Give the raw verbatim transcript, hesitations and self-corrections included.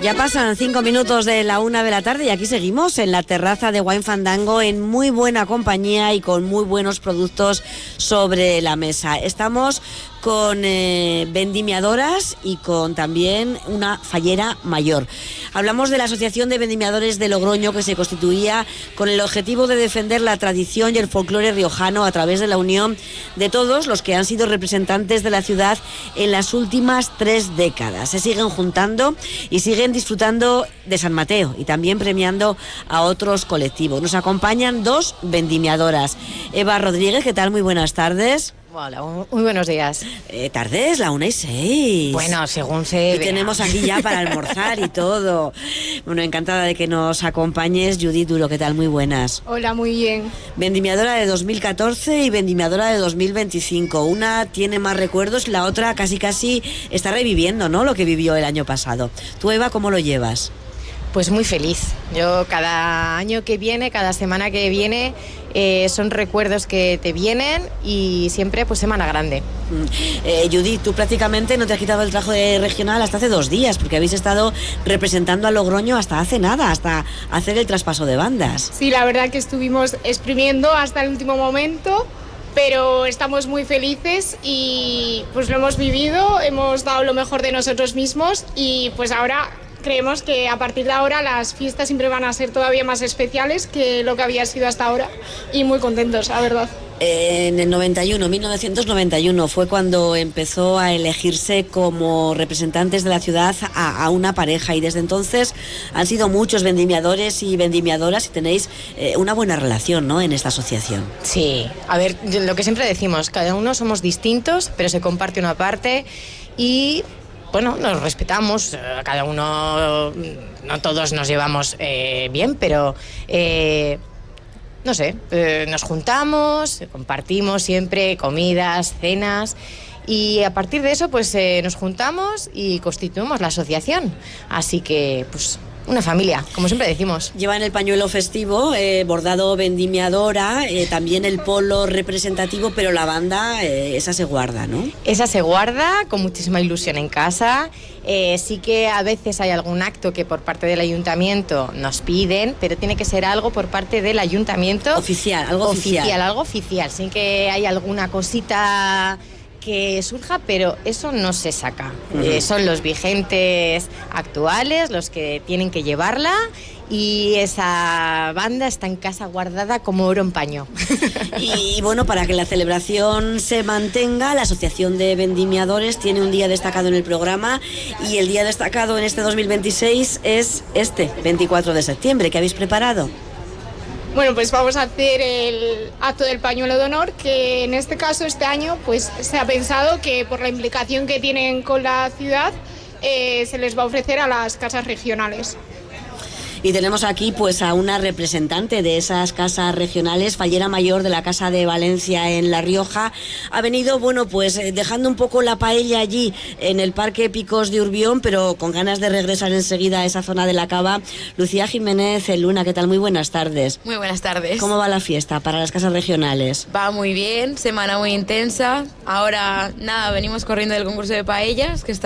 Ya pasan cinco minutos de la una de la tarde y aquí seguimos en la terraza de Wine Fandango en muy buena compañía y con muy buenos productos sobre la mesa. Estamos con eh, vendimiadoras y con también una fallera mayor. Hablamos de la Asociación de Vendimiadores de Logroño, que se constituía con el objetivo de defender la tradición y el folclore riojano a través de la unión de todos los que han sido representantes de la ciudad en las últimas tres décadas. Se siguen juntando y siguen disfrutando de San Mateo y también premiando a otros colectivos. Nos acompañan dos vendimiadoras. Eva Rodríguez, ¿qué tal? Muy buenas tardes. Hola, muy buenos días. Eh, tardes, la una y seis. Bueno, según se Y vea. tenemos aquí ya para almorzar y todo. Bueno, encantada de que nos acompañes. Judith Duro, ¿qué tal? Muy buenas. Hola, muy bien. Vendimiadora de dos mil catorce y vendimiadora de dos mil veinticinco. Una tiene más recuerdos y la otra casi casi está reviviendo, ¿no?, lo que vivió el año pasado. Tú, Eva, ¿cómo lo llevas? Pues muy feliz. Yo cada año que viene, cada semana que viene, eh, son recuerdos que te vienen y siempre pues semana grande. Eh, Judith, tú prácticamente no te has quitado el traje de regional hasta hace dos días, porque habéis estado representando a Logroño hasta hace nada, hasta hacer el traspaso de bandas. Sí, la verdad que estuvimos exprimiendo hasta el último momento, pero estamos muy felices y pues lo hemos vivido, hemos dado lo mejor de nosotros mismos y pues ahora creemos que a partir de ahora las fiestas siempre van a ser todavía más especiales que lo que había sido hasta ahora y muy contentos, la verdad. En el noventa y uno, mil novecientos noventa y uno, fue cuando empezó a elegirse como representantes de la ciudad a, a una pareja y desde entonces han sido muchos vendimiadores y vendimiadoras y tenéis eh, una buena relación, ¿no?, en esta asociación. Sí, a ver, lo que siempre decimos, cada uno somos distintos, pero se comparte una parte y bueno, nos respetamos, cada uno, no todos nos llevamos eh, bien, pero eh, no sé, eh, nos juntamos, compartimos siempre comidas, cenas y a partir de eso pues eh, nos juntamos y constituimos la asociación, así que pues una familia, como siempre decimos. Llevan el pañuelo festivo, eh, bordado vendimiadora, eh, también el polo representativo, pero la banda, eh, esa se guarda, ¿no? Esa se guarda con muchísima ilusión en casa. Eh, sí que a veces hay algún acto que por parte del ayuntamiento nos piden, pero tiene que ser algo por parte del ayuntamiento. Oficial, algo oficial. Oficial, algo oficial. Sí que hay alguna cosita que surja, pero eso no se saca. Uh-huh. Eh, son los vigentes actuales los que tienen que llevarla y esa banda está en casa guardada como oro en paño. Y bueno, para que la celebración se mantenga, la Asociación de Vendimiadores tiene un día destacado en el programa y el día destacado en este dos mil veintiséis es este, veinticuatro de septiembre. ¿Qué habéis preparado? Bueno, pues vamos a hacer el acto del pañuelo de honor, que en este caso, este año, pues se ha pensado que por la implicación que tienen con la ciudad, eh, se les va a ofrecer a las casas regionales. Y tenemos aquí pues a una representante de esas casas regionales, fallera mayor de la Casa de Valencia en La Rioja. Ha venido, bueno, pues dejando un poco la paella allí en el Parque Picos de Urbión, pero con ganas de regresar enseguida a esa zona de la Cava. Lucía Jiménez Luna, ¿qué tal? Muy buenas tardes. Muy buenas tardes. ¿Cómo va la fiesta para las casas regionales? Va muy bien, semana muy intensa. Ahora, nada, venimos corriendo del concurso de paellas, que está